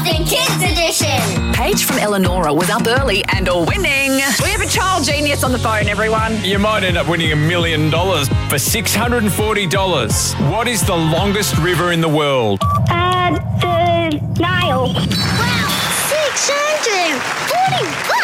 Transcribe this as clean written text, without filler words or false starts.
Austin Kids Edition. Paige from Eleonora was up early and winning. We have a child genius on the phone, everyone. You might end up winning $1 million for $640. What is the longest river in the world? The Nile.